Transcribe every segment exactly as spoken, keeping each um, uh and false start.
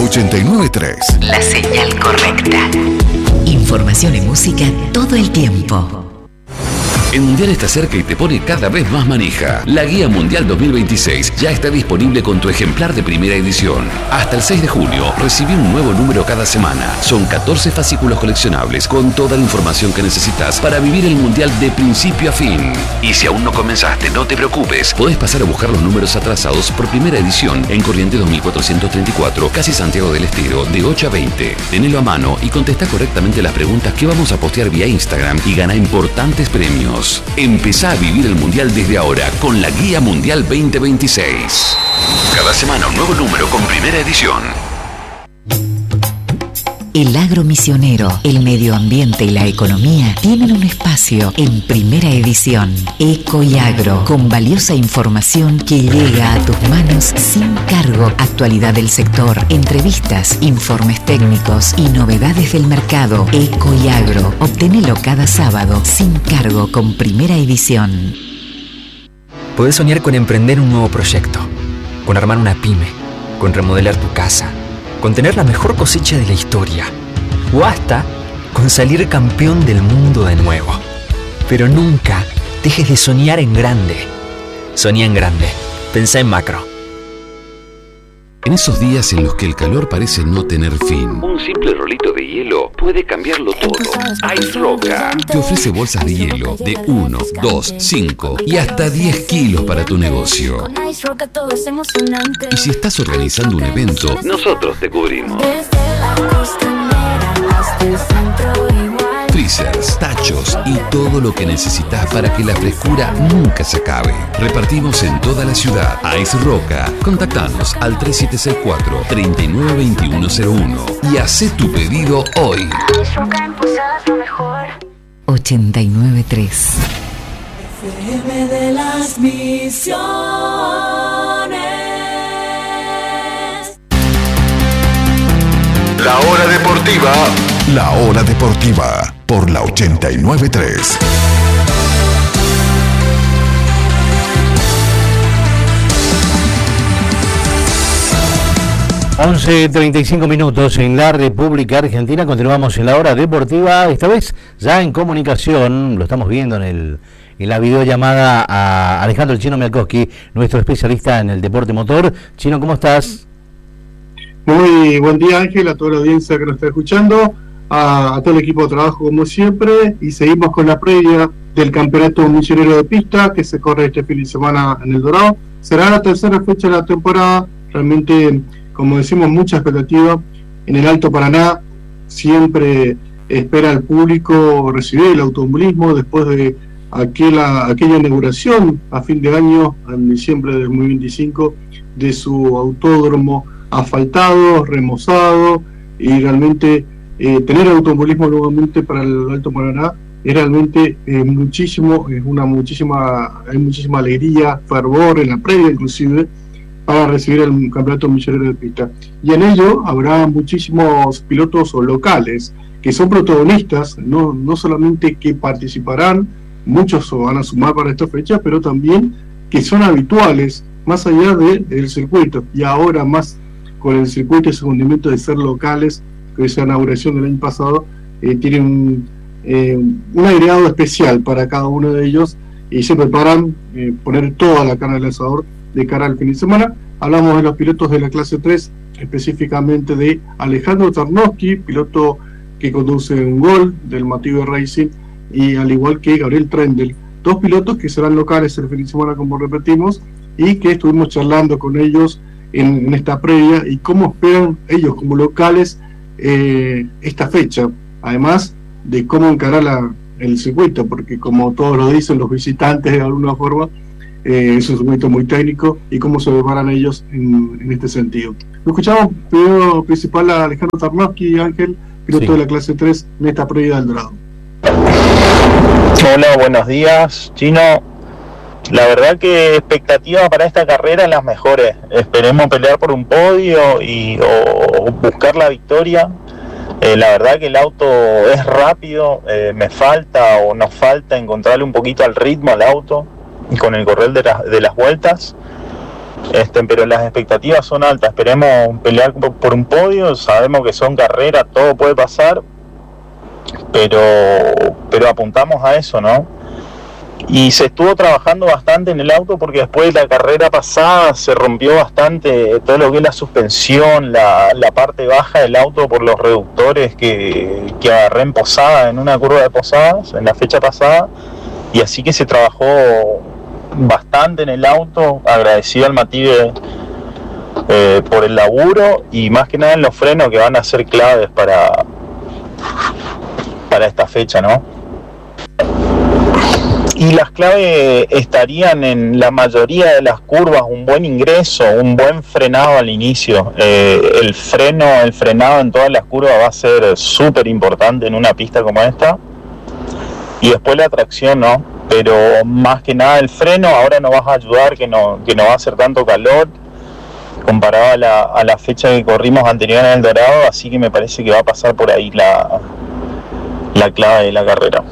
ochenta y nueve punto tres. La señal correcta. Información y música todo el tiempo. El Mundial está cerca y te pone cada vez más manija. La Guía Mundial dos mil veintiséis ya está disponible con tu ejemplar de primera edición. Hasta el seis de junio, recibí un nuevo número cada semana. Son catorce fascículos coleccionables con toda la información que necesitas para vivir el Mundial de principio a fin. Y si aún no comenzaste, no te preocupes. Podés pasar a buscar los números atrasados por primera edición en Corrientes dos mil cuatrocientos treinta y cuatro, casi Santiago del Estero, de ocho a veinte. Tenelo a mano y contesta correctamente las preguntas que vamos a postear vía Instagram y gana importantes premios. Empezá a vivir el Mundial desde ahora con la Guía Mundial veinte veintiséis. Cada semana un nuevo número con primera edición. El agro misionero, el medio ambiente y la economía tienen un espacio en primera edición. Eco y Agro, con valiosa información que llega a tus manos sin cargo. Actualidad del sector, entrevistas, informes técnicos y novedades del mercado. Eco y Agro, obténelo cada sábado sin cargo con primera edición. Podés soñar con emprender un nuevo proyecto, con armar una pyme, con remodelar tu casa, con tener la mejor cosecha de la historia, o hasta con salir campeón del mundo de nuevo. Pero nunca dejes de soñar en grande. Soñá en grande. Pensá en macro. En esos días en los que el calor parece no tener fin, un simple rolito de hielo puede cambiarlo todo. Ice Roca te ofrece bolsas de hielo de uno, dos, cinco y hasta diez kilos para tu negocio. Y si estás organizando un evento, nosotros te cubrimos. Freezers, tachos y todo lo que necesitas para que la frescura nunca se acabe. Repartimos en toda la ciudad. Ice Roca. Contactanos al tres siete seis cuatro, tres nueve dos uno cero uno y hacé tu pedido hoy. ochenta y nueve punto tres. F M de las Misiones. La hora deportiva. La hora deportiva por la ochenta y nueve punto tres. once treinta y cinco minutos en la República Argentina. Continuamos en la hora deportiva, esta vez ya en comunicación. Lo estamos viendo en el en la videollamada a Alejandro el Chino Mialkowski, nuestro especialista en el deporte motor. Chino, ¿cómo estás? Muy buen día, Ángel, a toda la audiencia que nos está escuchando, a, a todo el equipo de trabajo como siempre, y seguimos con la previa del Campeonato Misionero de Pista que se corre este fin de semana en El Dorado. Será la tercera fecha de la temporada. Realmente, como decimos, mucha expectativa en el Alto Paraná. Siempre espera el público recibir el automovilismo después de aquella, aquella inauguración a fin de año, en diciembre de dos mil veinticinco, de su autódromo asfaltado, remozado, y realmente eh, tener automovilismo nuevamente para el Alto Paraná es realmente eh, muchísimo, es una muchísima, hay muchísima alegría, fervor en la previa inclusive, para recibir el Campeonato Misionero de Pista. Y en ello habrá muchísimos pilotos locales que son protagonistas, no, no solamente que participarán, muchos van a sumar para esta fecha, pero también que son habituales más allá de, del circuito, y ahora más con el circuito y su condimento de ser locales, que esa inauguración del año pasado eh, tiene un, eh, un agregado especial para cada uno de ellos, y se preparan eh, poner toda la carne del asador de cara al fin de semana. Hablamos de los pilotos de la clase tres, específicamente de Alejandro Tarnowski, piloto que conduce un Gol del Motive Racing, y al igual que Gabriel Trendel, dos pilotos que serán locales el fin de semana, como repetimos, y que estuvimos charlando con ellos en, en esta previa y cómo esperan ellos como locales eh, esta fecha, además de cómo encarar la, el circuito, porque como todos lo dicen los visitantes de alguna forma, eh, es un circuito muy técnico, y cómo se preparan ellos en, en este sentido. Lo escuchamos primero principal a Alejandro Tarnowski, Ángel, piloto sí. de la clase tres en esta previa del Dorado. Hola, buenos días, Chino. La verdad que expectativa para esta carrera es las mejores. Esperemos pelear por un podio y o, o buscar la victoria. Eh, la verdad que el auto es rápido, eh, me falta o nos falta encontrarle un poquito al ritmo al auto con el correr de, la, de las vueltas. Este, pero las expectativas son altas, esperemos pelear por, por un podio, sabemos que son carreras, todo puede pasar, pero, pero apuntamos a eso, ¿no? Y se estuvo trabajando bastante en el auto porque después de la carrera pasada se rompió bastante todo lo que es la suspensión, la, la parte baja del auto por los reductores que, que agarré en Posada, en una curva de Posadas, en la fecha pasada, y así que se trabajó bastante en el auto, agradecido al Mative eh, por el laburo y más que nada en los frenos que van a ser claves para, para esta fecha, ¿no? Y las claves estarían en la mayoría de las curvas, un buen ingreso, un buen frenado al inicio. Eh, el freno, el frenado en todas las curvas va a ser súper importante en una pista como esta. Y después la tracción, ¿no? Pero más que nada el freno, ahora nos va a ayudar que no, que no va a hacer tanto calor comparado a la, a la fecha que corrimos anterior en el Dorado, así que me parece que va a pasar por ahí la, la clave de la carrera.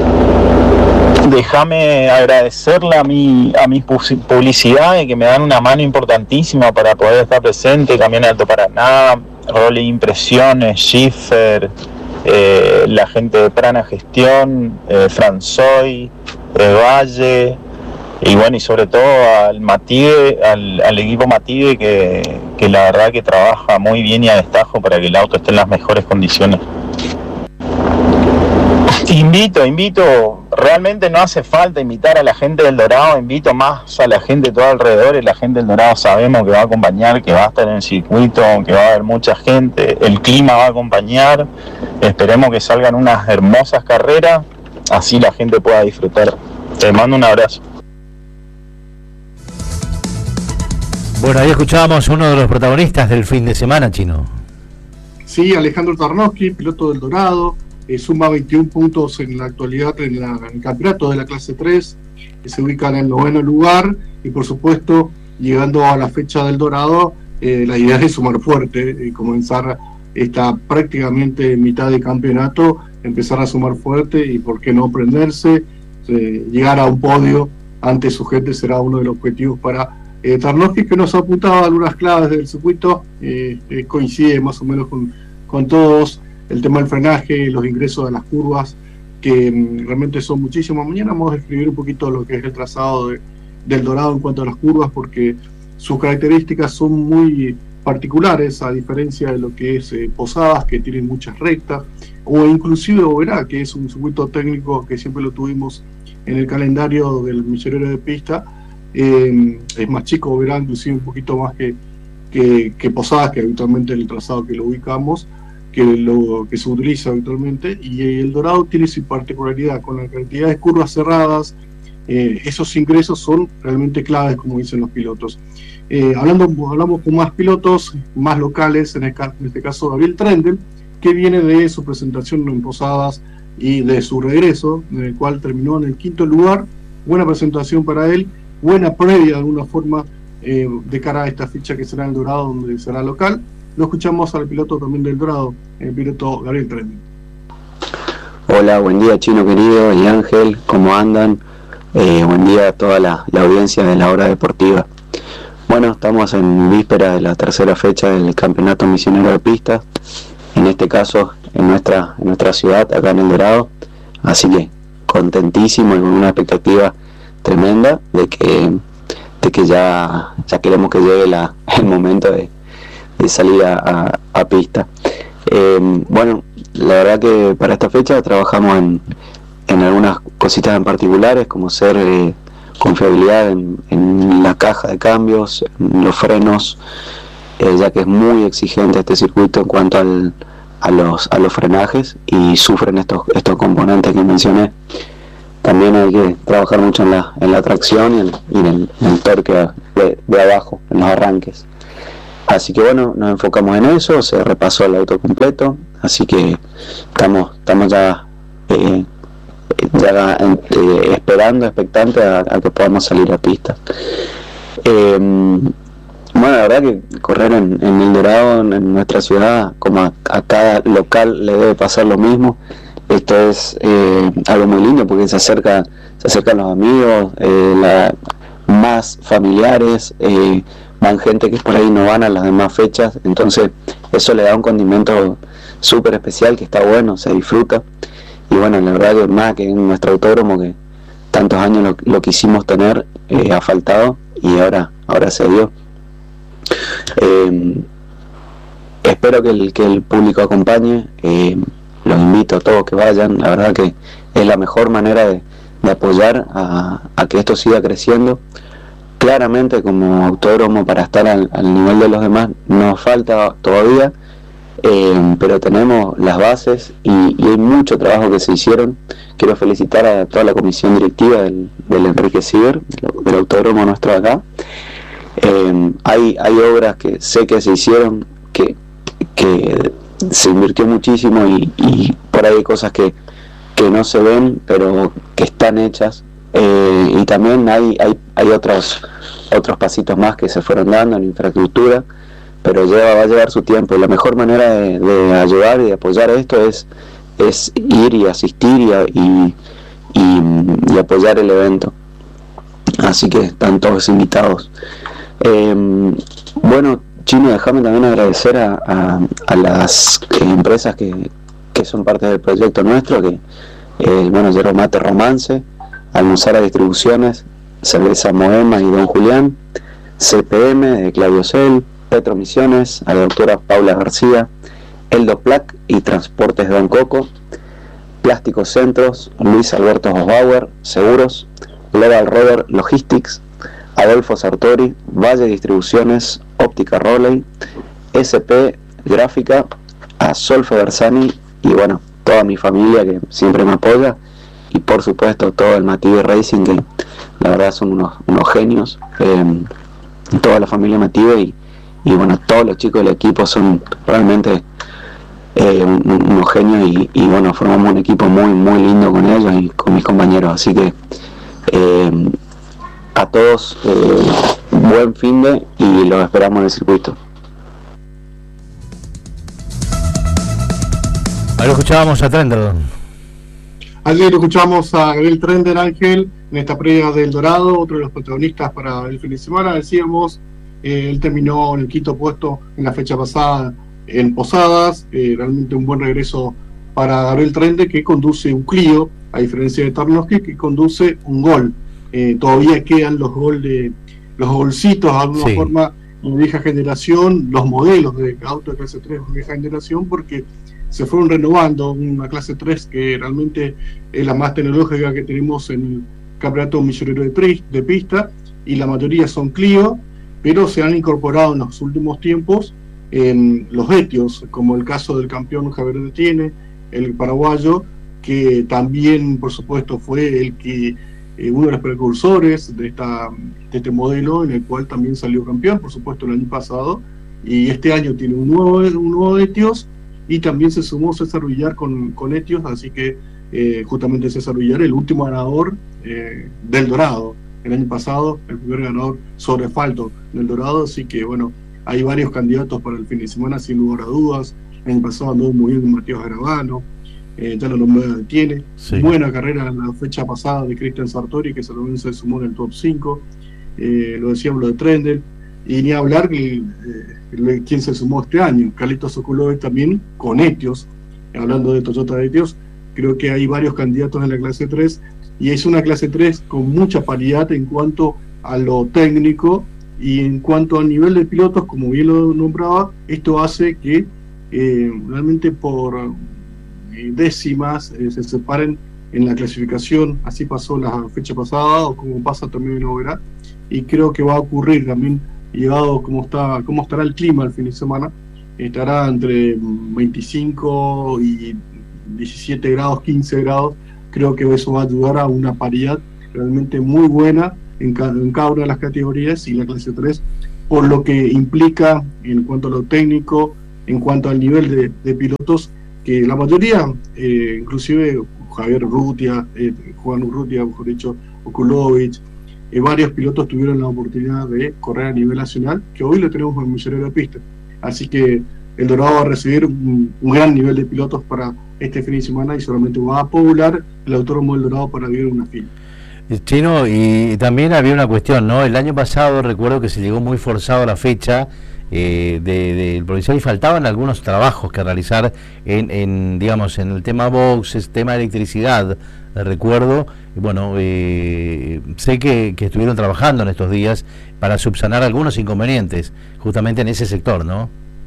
Déjame agradecerle a mi, a mis publicidades que me dan una mano importantísima para poder estar presente, Camión Alto Paraná, Role Impresiones, Schiffer, eh, la gente de Prana Gestión, eh, Franzoy, eh, Valle, y bueno, y sobre todo al Mative, al, al equipo Mative que, que la verdad que trabaja muy bien y a destajo para que el auto esté en las mejores condiciones. Invito, invito, realmente no hace falta invitar a la gente del Dorado, invito más a la gente de todo alrededor, y la gente del Dorado sabemos que va a acompañar, que va a estar en el circuito, que va a haber mucha gente, el clima va a acompañar, esperemos que salgan unas hermosas carreras, así la gente pueda disfrutar. Te mando un abrazo. Bueno, ahí escuchábamos uno de los protagonistas del fin de semana, Chino. Sí, Alejandro Tarnowski, piloto del Dorado. Eh, suma veintiún puntos en la actualidad en, la, en el campeonato de la clase tres, que se ubica en el noveno lugar, y por supuesto, llegando a la fecha del Dorado, eh, la idea es sumar fuerte y comenzar esta prácticamente mitad de campeonato, empezar a sumar fuerte y por qué no prenderse, eh, llegar a un podio ante su gente será uno de los objetivos para eh, Tarnowski, que nos apuntaba algunas claves del circuito, eh, eh, coincide más o menos con, con todos. El tema del frenaje, los ingresos de las curvas, que mm, realmente son muchísimos. Mañana vamos a describir un poquito lo que es el trazado de, del Dorado en cuanto a las curvas, porque sus características son muy particulares, a diferencia de lo que es eh, Posadas, que tienen muchas rectas, o inclusive Oberá, que es un circuito técnico que siempre lo tuvimos en el calendario del millonero de pista. Eh, es más chico Oberá, inclusive un poquito más que, que, que Posadas, que habitualmente es el trazado que lo ubicamos, que lo que se utiliza habitualmente, y el Dorado tiene su particularidad con la cantidad de curvas cerradas. Eh, esos ingresos son realmente claves, como dicen los pilotos. Eh, hablando, hablamos con más pilotos, más locales, en, el, en este caso Gabriel Trendel, que viene de su presentación en Posadas y de su regreso, en el cual terminó en el quinto lugar. Buena presentación para él, buena previa de alguna forma eh, de cara a esta ficha que será el Dorado, donde será local. Lo escuchamos al piloto también del Dorado, el piloto Gabriel Trendel. Hola, buen día Chino querido y Ángel, ¿cómo andan? Eh, buen día a toda la, la audiencia de la hora deportiva. Bueno, estamos en víspera de la tercera fecha del Campeonato Misionero de Pistas, en este caso en nuestra, en nuestra ciudad, acá en el Dorado, así que contentísimo y con una expectativa tremenda de que, de que ya, ya queremos que llegue la, el momento de de salir a, a, a pista. Eh, bueno, la verdad que para esta fecha trabajamos en, en algunas cositas en particulares, como ser eh, confiabilidad en, en la caja de cambios, en los frenos, eh, ya que es muy exigente este circuito en cuanto al, a, los, a los frenajes y sufren estos, estos componentes que mencioné. También hay que trabajar mucho en la, en la tracción y en, y en, el, en el torque de, de abajo, en los arranques. Así que bueno, nos enfocamos en eso, se repasó el auto completo, así que estamos, estamos ya, eh, ya eh, esperando, expectantes a, a que podamos salir a pista. Eh, bueno, la verdad que correr en, en el Dorado, en, en nuestra ciudad, como a, a cada local le debe pasar lo mismo. Esto es eh, algo muy lindo porque se acerca, se acercan los amigos, eh, la, más familiares, eh, van gente que por ahí no van a las demás fechas, entonces eso le da un condimento súper especial que está bueno, se disfruta. Y bueno, la verdad que más que en nuestro autódromo, que tantos años lo, lo quisimos tener, eh, ha faltado y ahora, ahora se dio. Eh, espero que el, que el público acompañe, eh, los invito a todos que vayan, la verdad que es la mejor manera de, de apoyar a, a que esto siga creciendo. Claramente como autódromo, para estar al, al nivel de los demás nos falta todavía, eh, pero tenemos las bases y, y hay mucho trabajo que se hicieron. Quiero felicitar a toda la comisión directiva del, del Enrique Ciber, del autódromo nuestro acá. Eh, hay, hay obras que sé que se hicieron, que, que se invirtió muchísimo y, y por ahí hay cosas que, que no se ven, pero que están hechas. Eh, y también hay, hay, hay otros, otros pasitos más que se fueron dando en infraestructura, pero lleva, va a llevar su tiempo. Y la mejor manera de, de ayudar y de apoyar esto es, es ir y asistir y, y, y, y apoyar el evento. Así que están todos invitados. Eh, bueno, Chino, déjame también agradecer a, a, a las eh, empresas que, que son parte del proyecto nuestro, que eh, bueno, Yerba Mate Romance, Almuzara Distribuciones, Cerveza Moema y Don Julián, C P M de Claudio Cel, Petro Misiones, a la doctora Paula García, Eldo Plac y Transportes Don Coco, Plásticos Centros, Luis Alberto Osbauer, Seguros, Global Rover Logistics, Adolfo Sartori, Valle Distribuciones, Óptica Roley, S P Gráfica, a Solfe Bersani y bueno, toda mi familia que siempre me apoya, y por supuesto todo el Mative Racing, que la verdad son unos, unos genios, eh, toda la familia Mative y, y bueno, todos los chicos del equipo son realmente eh, unos genios y, y bueno, formamos un equipo muy muy lindo con ellos y con mis compañeros, así que eh, a todos eh, buen fin de y los esperamos en el circuito. Ahí lo escuchábamos a Trender. Ayer escuchamos a Gabriel Trender, Ángel, en esta previa del Dorado, otro de los protagonistas para el fin de semana. Decíamos, eh, él terminó en el quinto puesto en la fecha pasada en Posadas, eh, realmente un buen regreso para Gabriel Trender, que conduce un Clio, a diferencia de Tarnowski, que conduce un Gol. Eh, todavía quedan los gol de los golcitos de alguna sí. forma de vieja generación, los modelos de auto de clase tres de vieja generación, porque se fueron renovando una clase tres que realmente es la más tecnológica que tenemos en el campeonato millonero de, de pista, y la mayoría son Clio, pero se han incorporado en los últimos tiempos en los Etios, como el caso del campeón Javier Detiene, el paraguayo, que también por supuesto fue el que eh, uno de los precursores de, esta, de este modelo, en el cual también salió campeón, por supuesto el año pasado, y este año tiene un nuevo, un nuevo Etios, y también se sumó César Villar con, con Etios, así que eh, justamente César Villar, el último ganador eh, del Dorado, el año pasado, el primer ganador sobre asfalto del Dorado, así que bueno, hay varios candidatos para el fin de semana, sin lugar a dudas. El año pasado anduvo muy bien Matías Garabano, eh, ya lo nombré Detiene, sí. Buena carrera en la fecha pasada de Cristian Sartori, que también se sumó en el top cinco, eh, lo decíamos lo de Trendel, y ni hablar que eh, quién se sumó este año, Carlitos Sokolove también con Etios. Hablando de Toyota de Etios, creo que hay varios candidatos en la clase tres, y es una clase tres con mucha paridad en cuanto a lo técnico y en cuanto al nivel de pilotos, como bien lo nombraba. Esto hace que eh, realmente por eh, décimas eh, se separen en la clasificación. Así pasó la fecha pasada, o como pasa también en Oberá, y creo que va a ocurrir también, llegado como está, cómo estará el clima el fin de semana. Estará entre veinticinco y diecisiete grados, quince grados. Creo que eso va a ayudar a una paridad realmente muy buena en cada, en cada una de las categorías, y la clase tres, por lo que implica en cuanto a lo técnico, en cuanto al nivel de, de pilotos, que la mayoría, eh, inclusive Javier Urrutia, eh, Juan Urrutia, mejor dicho, Okulovic, eh, varios pilotos tuvieron la oportunidad de correr a nivel nacional, que hoy lo tenemos en el millonero de pista. Así que el Dorado va a recibir un, un gran nivel de pilotos para este fin de semana, y solamente va a poblar el autódromo del Dorado para vivir una fila. Chino, y también había una cuestión, ¿no? El año pasado recuerdo que se llegó muy forzado a la fecha eh, del de, provincial y faltaban algunos trabajos que realizar en, en digamos, en el tema boxes, tema electricidad, eh, recuerdo, y bueno, eh, sé que, que estuvieron trabajando en estos días para subsanar algunos inconvenientes, justamente en ese sector, ¿no?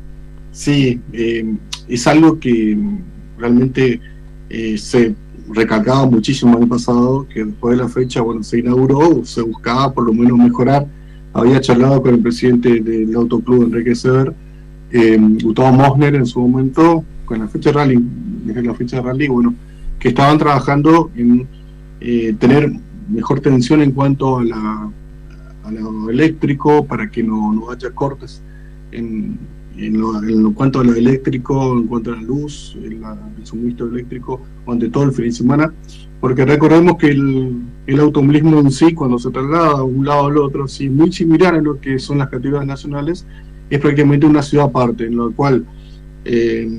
Sí, eh, es algo que realmente eh, se recalcaba muchísimo el año pasado, que después de la fecha, bueno, se inauguró, se buscaba por lo menos mejorar. Había charlado con el presidente del Autoclub, Enrique Sever, eh, Gustavo Mosner en su momento, con la fecha de rally, desde la fecha de rally, bueno, que estaban trabajando en eh, tener mejor tensión en cuanto a la a lo eléctrico, para que no, no haya cortes en, en, lo, en lo cuanto a lo eléctrico, en cuanto a la luz, en la, el suministro eléctrico, durante todo el fin de semana, porque recordemos que el, el automovilismo en sí, cuando se traslada de un lado al otro, sí, muy similar a lo que son las categorías nacionales, es prácticamente una ciudad aparte, en la cual eh,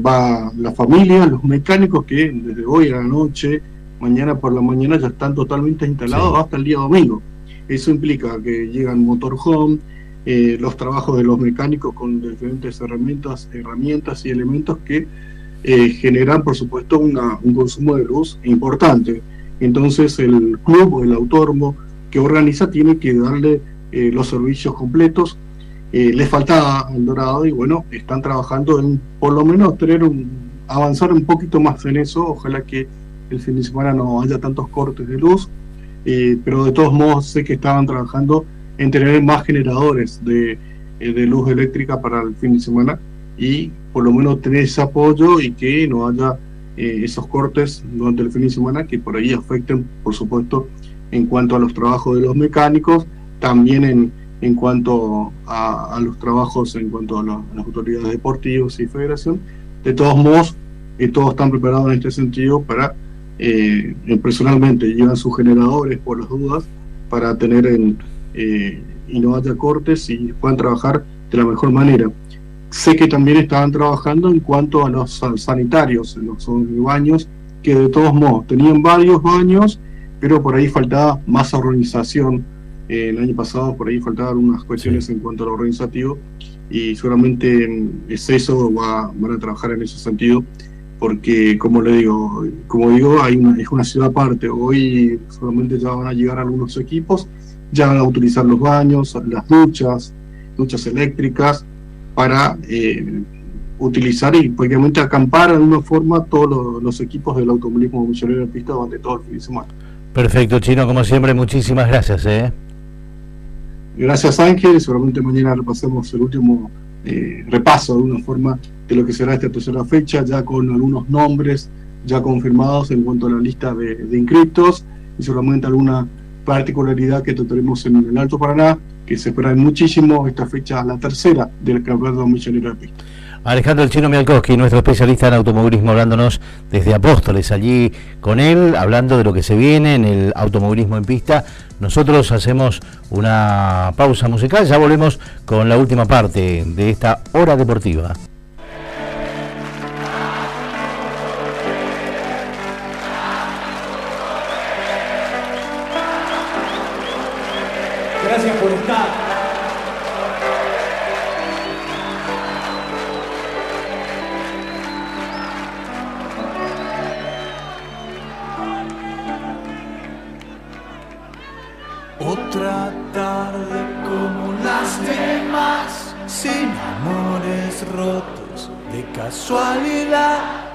va la familia, los mecánicos que desde hoy a la noche, mañana por la mañana ya están totalmente instalados, sí, hasta el día domingo. Eso implica que llegan motorhome, eh, los trabajos de los mecánicos con diferentes herramientas, herramientas y elementos que eh, generan, por supuesto, una, un consumo de luz importante. Entonces el club o el autódromo que organiza tiene que darle eh, los servicios completos. Eh, les faltaba al Dorado y bueno, están trabajando en por lo menos tener un, avanzar un poquito más en eso. Ojalá que el fin de semana no haya tantos cortes de luz. Eh, pero de todos modos sé que estaban trabajando en tener más generadores de, eh, de luz eléctrica para el fin de semana y por lo menos tener ese apoyo y que no haya eh, esos cortes durante el fin de semana que por ahí afecten, por supuesto, en cuanto a los trabajos de los mecánicos, también en, en cuanto a, a los trabajos, en cuanto a, la, a las autoridades deportivas y federación. De todos modos, eh, todos están preparados en este sentido para Eh, personalmente llevan sus generadores por las dudas para tener en, eh, y no haya cortes y puedan trabajar de la mejor manera. Sé que también estaban trabajando en cuanto a los sanitarios, en los baños, que de todos modos tenían varios baños, pero por ahí faltaba más organización. Eh, el año pasado por ahí faltaban algunas cuestiones en cuanto a lo organizativo y seguramente es eso, va, van a trabajar en ese sentido, porque como le digo, como digo, hay una, es una ciudad aparte. Hoy solamente ya van a llegar algunos equipos, ya van a utilizar los baños, las duchas, duchas eléctricas, para eh, utilizar y prácticamente acampar de alguna forma todos los, los equipos del automovilismo misionero de pista durante todo el fin de semana. Perfecto, Chino, como siempre, muchísimas gracias. ¿eh? Gracias, Ángel, seguramente mañana repasemos el último eh, repaso de alguna forma de lo que será esta tercera fecha, ya con algunos nombres ya confirmados en cuanto a la lista de, de inscriptos y seguramente alguna particularidad que trataremos en el Alto Paraná, que se espera muchísimo esta fecha, la tercera del Campeonato Misionero de Pista. Alejandro El Chino Mialkowski, nuestro especialista en automovilismo, hablándonos desde Apóstoles, allí con él, hablando de lo que se viene en el automovilismo en pista. Nosotros hacemos una pausa musical, ya volvemos con la última parte de esta hora deportiva. Gracias por estar. Otra tarde como las demás, sin amores rotos de casualidad.